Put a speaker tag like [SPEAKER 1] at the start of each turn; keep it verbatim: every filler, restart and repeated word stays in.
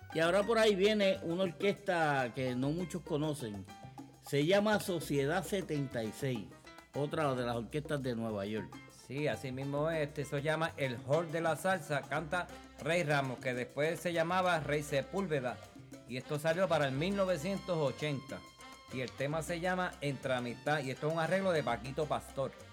[SPEAKER 1] Y ahora por ahí viene una orquesta que no muchos conocen. Se llama Sociedad setenta y seis, otra de las orquestas de Nueva York.
[SPEAKER 2] Sí, así mismo es, este, eso se llama El Hall de la Salsa, canta Rey Ramos, que después se llamaba Rey Sepúlveda, y esto salió para el mil novecientos ochenta, y el tema se llama Entre Amistad, y esto es un arreglo de Paquito Pastor.